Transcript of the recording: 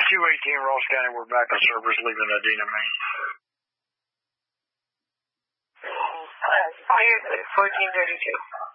218 Ross County, we're back on service, leaving Adina, Maine. 1432.